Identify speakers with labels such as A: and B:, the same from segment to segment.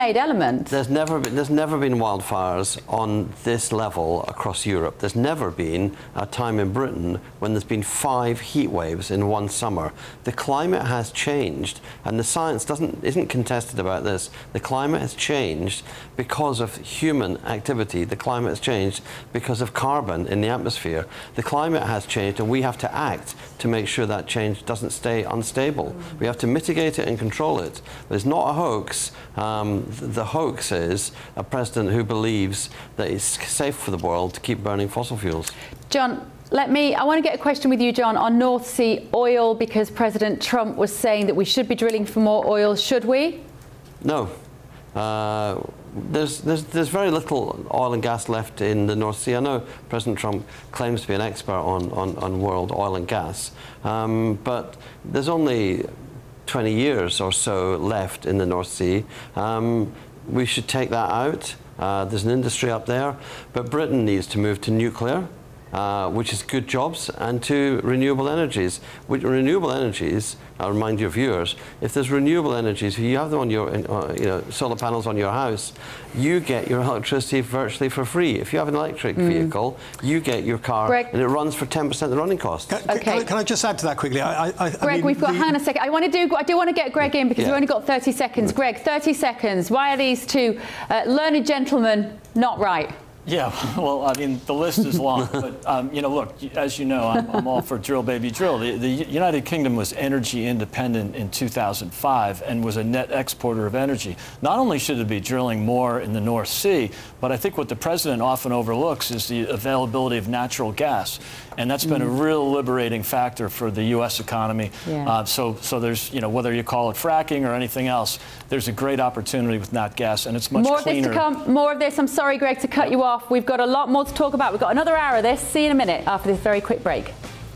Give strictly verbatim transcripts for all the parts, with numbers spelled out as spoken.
A: element.
B: There's never been, there's never been wildfires on this level across Europe. There's never been a time in Britain when there's been five heat waves in one summer. The climate has changed, and the science doesn't isn't contested about this. The climate has changed because of human activity. The climate has changed because of carbon in the atmosphere. The climate has changed, and we have to act to make sure that change doesn't stay unstable. We have to mitigate it and control it. But it's not a hoax. Um, The hoax is a president who believes that it's safe for the world to keep burning fossil fuels.
A: John, let me, I want to get a question with you, John, on North Sea oil, because President Trump was saying that we should be drilling for more oil. Should we?
B: No. Uh, there's, there's, there's very little oil and gas left in the North Sea. I know President Trump claims to be an expert on, on, on world oil and gas, um, but there's only twenty years or so left in the North Sea. Um, we should take that out. Uh, there's an industry up there, but Britain needs to move to nuclear, uh, which is good jobs, and to renewable energies. With renewable energies, I'll remind your viewers, if there's renewable energies, if you have them on your, uh, you know, solar panels on your house, you get your electricity virtually for free. If you have an electric mm. vehicle, you get your car, Greg, and it runs for ten percent of the running costs.
C: Can,
A: okay.
C: can, I, can I just add to that quickly? I, I,
A: Greg,
C: I mean,
A: we've got,
C: the,
A: hang on a second. I want to do, I do want to get Greg in, because yeah. we've only got thirty seconds. Greg, thirty seconds. Why are these two uh, learned gentlemen not right?
D: Yeah, well, I mean, the list is long, but, um, you know, look, as you know, I'm, I'm all for drill, baby, drill. The, the United Kingdom was energy independent in two thousand five and was a net exporter of energy. Not only should it be drilling more in the North Sea, but I think what the president often overlooks is the availability of natural gas. And that's been mm. a real liberating factor for the U S economy. Yeah. Uh, so, so there's, you know, whether you call it fracking or anything else, there's a great opportunity with nat gas, and it's much
A: more
D: cleaner.
A: More of this to come. More of this. I'm sorry, Greg, to cut you off. We've got a lot more to talk about. We've got another hour of this. See you in a minute after this very quick break.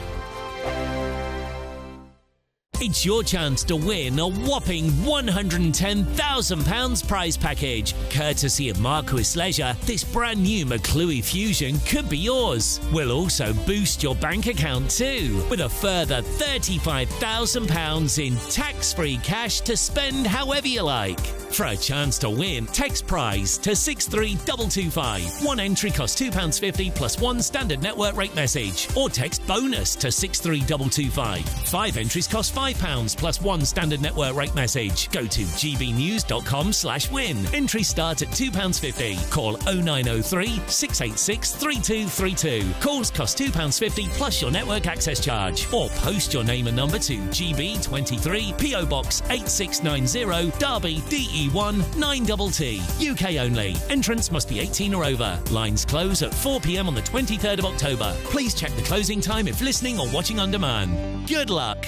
E: It's your chance to win a whopping one hundred ten thousand pounds prize package. Courtesy of Marquis Leisure, this brand new McClue Fusion could be yours. We'll also boost your bank account too, with a further thirty-five thousand pounds in tax-free cash to spend however you like. For a chance to win, text prize to six three two two five. One entry costs two pounds fifty plus one standard network rate message, or text bonus to six three two two five. Five entries cost five pounds plus one standard network rate message. Go to g b news dot com slash win. Entry starts at two pounds fifty. Call oh nine oh three, six eight six, three two three two. Calls cost two pounds fifty plus your network access charge. Or post your name and number to G B twenty-three, P O Box eight six nine zero, Derby, D E one nine T T. U K only. Entrance must be eighteen or over. Lines close at four p m on the twenty-third of October. Please check the closing time if listening or watching on demand. Good luck.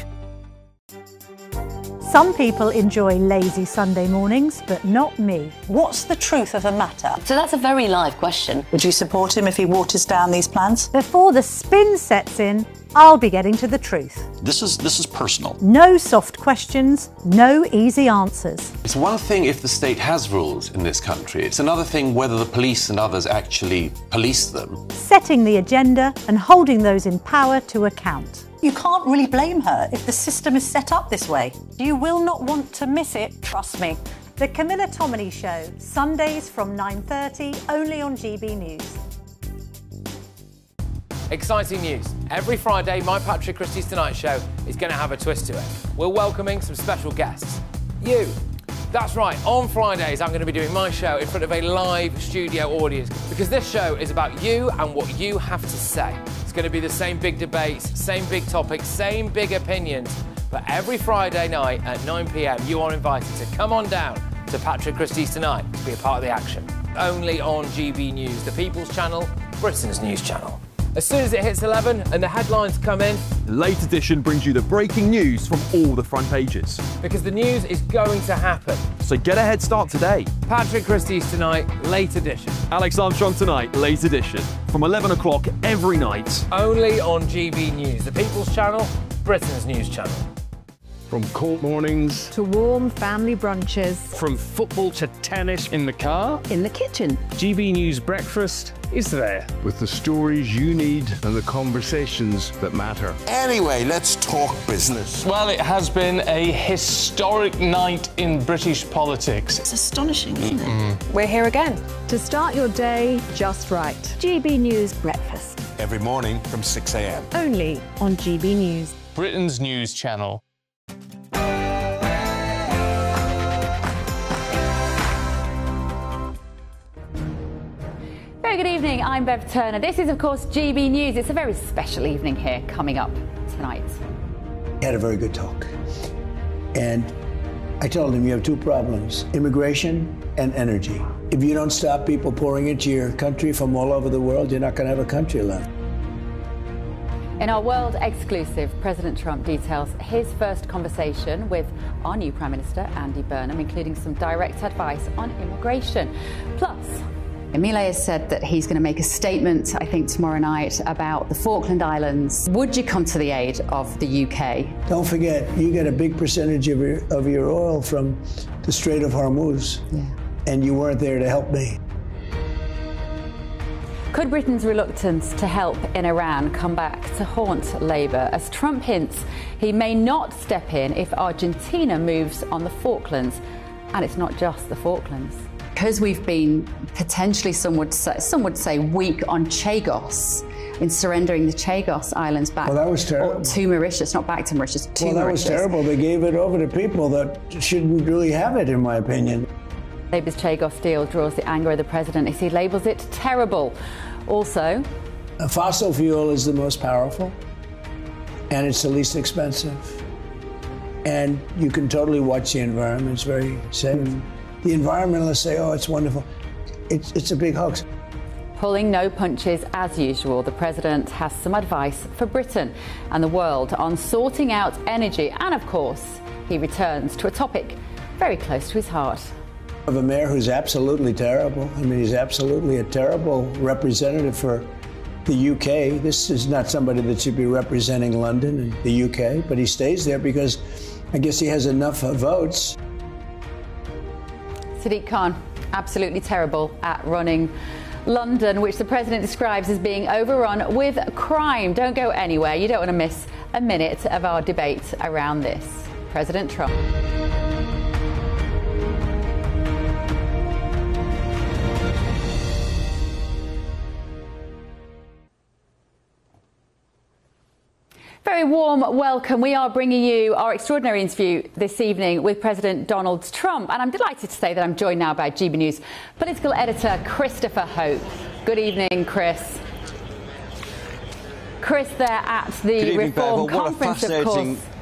F: Some people enjoy lazy Sunday mornings, but not me.
G: What's the truth of the matter?
H: So that's a very live question.
G: Would you support him if he waters down these plans?
F: Before the spin sets in, I'll be getting to the truth.
I: This is this is personal.
F: No soft questions, no easy answers.
J: It's one thing if the state has rules in this country. It's another thing whether the police and others actually police them.
F: Setting the agenda and holding those in power to account.
G: You can't really blame her if the system is set up this way. You will not want to miss it, trust me.
F: The Camilla Tominey Show, Sundays from nine thirty, only on G B News.
K: Exciting news. Every Friday, my Patrick Christie's Tonight Show is going to have a twist to it. We're welcoming some special guests. You. That's right, on Fridays I'm going to be doing my show in front of a live studio audience, because this show is about you and what you have to say. It's going to be the same big debates, same big topics, same big opinions. But every Friday night at nine p m you are invited to come on down to Patrick Christie's Tonight to be a part of the action. Only on G B News, the People's Channel, Britain's news channel. As soon as it hits eleven and the headlines come in,
L: the Late Edition brings you the breaking news from all the front pages.
K: Because the news is going to happen.
L: So get a head start today.
K: Patrick Christie's Tonight, Late Edition.
L: Alex Armstrong Tonight, Late Edition. From eleven o'clock every night.
K: Only on G B News, the People's Channel, Britain's news channel.
I: From court mornings
M: to warm family brunches.
I: From football to tennis in the car.
M: In the kitchen.
I: G B News Breakfast is there.
L: With the stories you need and the conversations that matter.
N: Anyway, let's talk business.
O: Well, it has been a historic night in British politics.
P: It's astonishing, isn't
O: Mm-mm.
P: it?
M: We're here again to start your day just right. G B News Breakfast.
N: Every morning from six a m
M: Only on G B News.
O: Britain's news channel.
A: Very good evening, I'm Bev Turner. This is, of course, G B News. It's a very special evening here coming up tonight.
Q: We had a very good talk. And I told him you have two problems, immigration and energy. If you don't stop people pouring into your country from all over the world, you're not going to have a country left.
A: In our world exclusive, President Trump details his first conversation with our new Prime Minister, Andy Burnham, including some direct advice on immigration. Plus, Milei has said that he's going to make a statement, I think, tomorrow night about the Falkland Islands. Would you come to the aid of the U K?
Q: Don't forget, you get a big percentage of your, of your oil from the Strait of Hormuz. Yeah. And you weren't there to help me.
A: Could Britain's reluctance to help in Iran come back to haunt Labour as Trump hints he may not step in if Argentina moves on the Falklands? And it's not just the Falklands. Because we've been potentially, some would say, some would say weak on Chagos in surrendering the Chagos Islands back
Q: well, that was terrible.
A: to Mauritius, not back to Mauritius, to
Q: well, that
A: Mauritius.
Q: was terrible. They gave it over to people that shouldn't really have it, in my opinion.
A: Labour's Chagos deal draws the anger of the president as he labels it terrible. Also,
Q: a fossil fuel is the most powerful, and it's the least expensive. And you can totally watch the environment. It's very safe. Mm. The environmentalists say, oh, it's wonderful. It's, it's a big hoax.
A: Pulling no punches as usual, the president has some advice for Britain and the world on sorting out energy. And of course, he returns to a topic very close to his heart.
Q: Of a mayor who's absolutely terrible. I mean, he's absolutely a terrible representative for the U K. This is not somebody that should be representing London and the U K, but he stays there because I guess he has enough votes.
A: Sadiq Khan, absolutely terrible at running London, which the president describes as being overrun with crime. Don't go anywhere. You don't want to miss a minute of our debate around this. President Trump. Very warm welcome. We are bringing you our extraordinary interview this evening with President Donald Trump. And I'm delighted to say that I'm joined now by G B News political editor Christopher Hope. Good evening, Chris. Chris, there at the
R: Good evening,
A: Reform
R: Bev. Well,
A: Conference,
R: what a fascinating...
A: of course.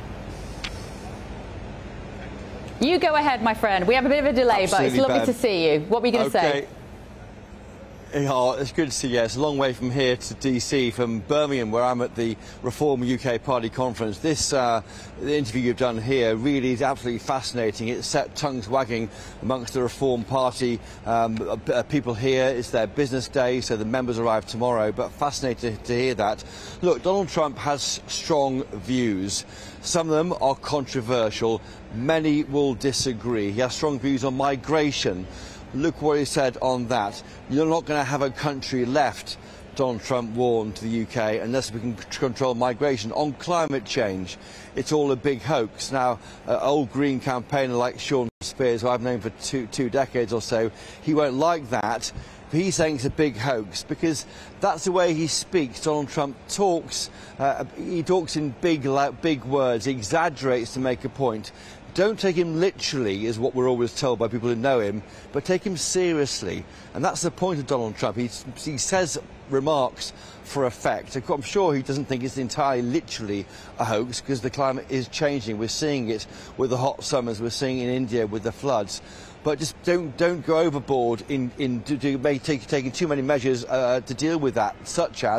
A: You go ahead, my friend. We have a bit of a delay,
R: Absolutely,
A: but it's lovely
R: Bev.
A: to see you. What were you going to
R: okay.
A: say?
R: Oh, it's good to see you. It's a long way from here to D C, from Birmingham, where I'm at the Reform U K Party conference. This uh, the interview you've done here really is absolutely fascinating. It's set tongues wagging amongst the Reform Party um, uh, people here. It's their business day, so the members arrive tomorrow. But fascinating to, to hear that. Look, Donald Trump has strong views. Some of them are controversial. Many will disagree. He has strong views on migration. Look what he said on that. You're not going to have a country left, Donald Trump warned to the U K, unless we can control migration. On climate change, it's all a big hoax. Now, an old Green campaigner like Sean Spears, who I've known for two, two decades or so, he won't like that. But he's saying it's a big hoax because that's the way he speaks. Donald Trump talks, uh, he talks in big, like, big words, he exaggerates to make a point. Don't take him literally, is what we're always told by people who know him, but take him seriously. And that's the point of Donald Trump. He, he says remarks for effect. I'm sure he doesn't think it's entirely literally a hoax, because the climate is changing. We're seeing it with the hot summers, we're seeing it in India with the floods. But just don't don't go overboard in in do, do, take, taking too many measures uh, to deal with that, such as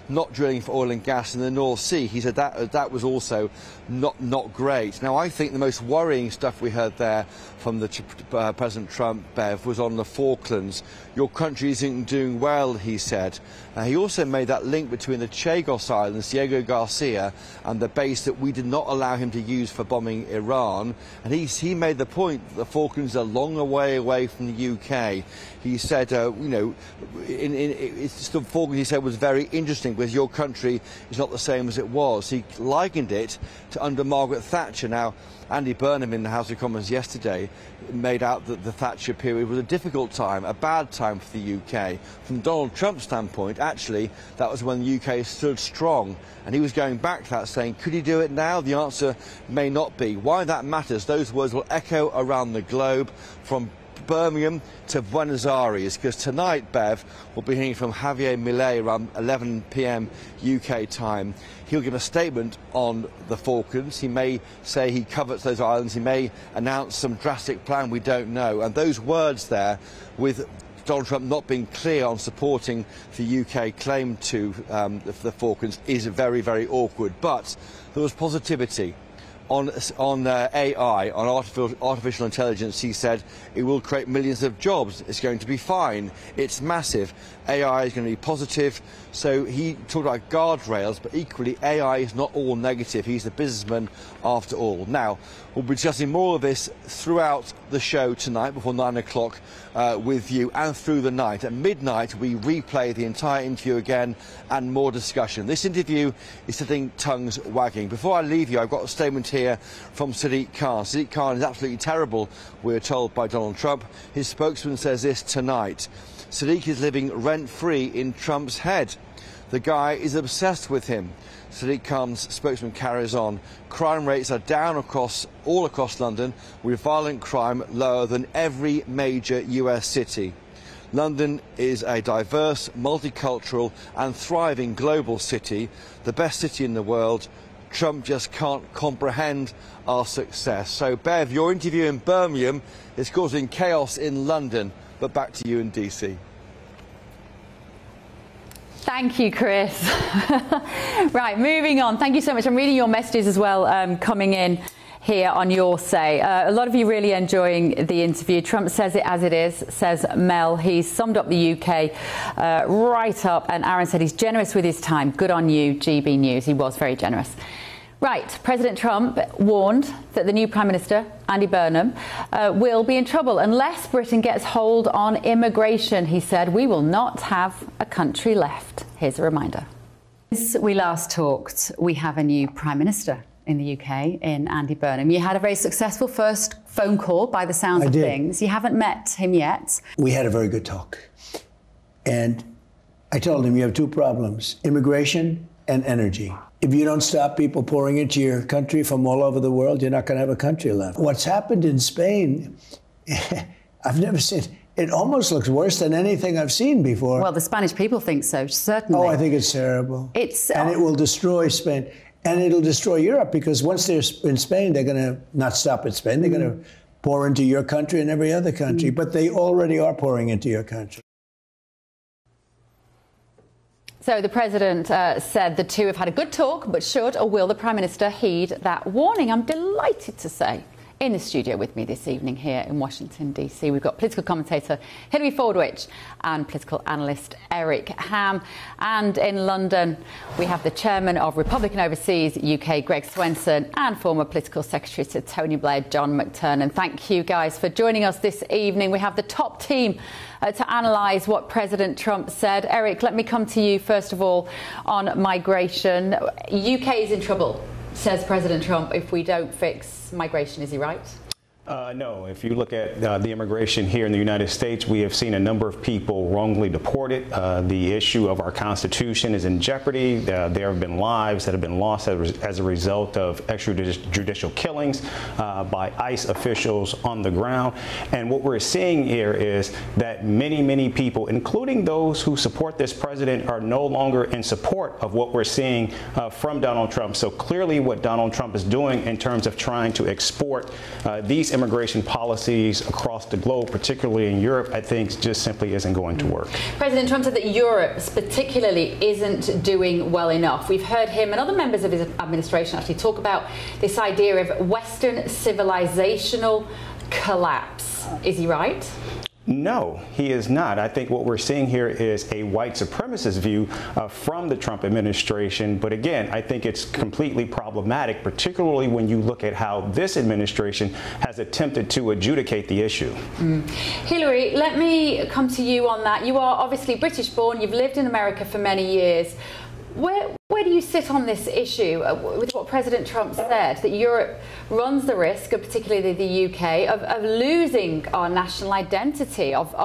R: not drilling for oil and gas in the North Sea. He said that that was also not not great. Now, I think the most worrying stuff we heard there from the uh, President Trump, Bev, was on the Falklands. Your country isn't doing well, he said. Uh, he also made that link between the Chagos Islands, Diego Garcia, and the base that we did not allow him to use for bombing Iran. And he, he made the point that the Falklands are a long way away from the U K. He said, uh, you know, in, in, it's the Falklands, he said, was very interesting because your country is not the same as it was. He likened it to under Margaret Thatcher. Now, Andy Burnham in the House of Commons yesterday made out that the Thatcher period was a difficult time, a bad time for the U K. From Donald Trump's standpoint, actually, that was when the U K stood strong. And he was going back to that, saying, could he do it now? The answer may not be. Why that matters, those words will echo around the globe from Birmingham to Buenos Aires, because tonight, Bev, we'll be hearing from Javier Milei around eleven p m U K time. He'll give a statement on the Falklands. He may say he covets those islands. He may announce some drastic plan. We don't know. And those words there, with Donald Trump not being clear on supporting the U K claim to um, the, the Falklands, is very, very awkward. But there was positivity. On, on uh, A I, on artificial, artificial intelligence, he said it will create millions of jobs. It's going to be fine. It's massive. A I is going to be positive. So he talked about guardrails, but equally A I is not all negative. He's a businessman after all. Now, we'll be discussing more of this throughout the show tonight before nine o'clock uh, with you, and through the night. At midnight, we replay the entire interview again and more discussion. This interview is setting tongues wagging. Before I leave you, I've got a statement here from Sadiq Khan. Sadiq Khan is absolutely terrible, we're told by Donald Trump. His spokesman says this tonight. Sadiq is living rent-free in Trump's head. The guy is obsessed with him. Sadiq Khan's spokesman carries on. Crime rates are down across all across London, with violent crime lower than every major U S city. London is a diverse, multicultural and thriving global city, the best city in the world. Trump just can't comprehend our success. So, Bev, your interview in Birmingham is causing chaos in London, but back to you in D C.
A: Thank you, Chris. Right, moving on. Thank you so much. I'm reading your messages as well um, coming in here on Your Say. Uh, a lot of you really enjoying the interview. Trump says it as it is, says Mel. He's summed up the U K uh, right up, and Aaron said he's generous with his time. Good on you, G B News. He was very generous. Right, President Trump warned that the new Prime Minister, Andy Burnham, uh, will be in trouble unless Britain gets hold on immigration. He said, we will not have a country left. Here's a reminder. Since we last talked, we have a new Prime Minister in the U K, in Andy Burnham. You had a very successful first phone call by the sounds
Q: I
A: of
Q: did.
A: things. You haven't met him yet.
Q: We had a very good talk. And I told him you have two problems, immigration and energy. If you don't stop people pouring into your country from all over the world, you're not going to have a country left. What's happened in Spain, I've never seen, it almost looks worse than anything I've seen before.
A: Well, the Spanish people think so, certainly.
Q: Oh, I think it's terrible.
A: It's,
Q: and
A: uh,
Q: it will destroy Spain. And it'll destroy Europe, because once they're in Spain, they're going to not stop at Spain. They're mm. going to pour into your country and every other country. Mm. But they already are pouring into your country.
A: So the President uh, said the two have had a good talk, but should or will the Prime Minister heed that warning? I'm delighted to say, in the studio with me this evening here in Washington, D C, we've got political commentator Hilary Fordwich and political analyst Eric Ham. And in London, we have the chairman of Republican Overseas U K, Greg Swenson, and former political secretary to Tony Blair, John McTernan. Thank you, guys, for joining us this evening. We have the top team uh, to analyse what President Trump said. Eric, let me come to you first of all on migration. U K is in trouble, says President Trump, if we don't fix migration. Is he right?
P: Uh, no. If you look at uh, the immigration here in the United States, we have seen a number of people wrongly deported. Uh, the issue of our Constitution is in jeopardy. Uh, there have been lives that have been lost as, as a result of extrajudicial killings uh, by ICE officials on the ground. And what we're seeing here is that many, many people, including those who support this president, are no longer in support of what we're seeing uh, from Donald Trump. So clearly what Donald Trump is doing in terms of trying to export uh, these immigration policies across the globe, particularly in Europe, I think just simply isn't going to work.
A: President Trump said that Europe particularly isn't doing well enough. We've heard him and other members of his administration actually talk about this idea of Western civilizational collapse. Is he right?
P: No, he is not. I think what we're seeing here is a white supremacist view uh, from the Trump administration. But again, I think it's completely problematic, particularly when you look at how this administration has attempted to adjudicate the issue.
A: Mm. Hillary, let me come to you on that. You are obviously British born. You've lived in America for many years. Where, where do you sit on this issue uh, with what President Trump said, that Europe runs the risk, particularly the U K, of, of losing our national identity, of,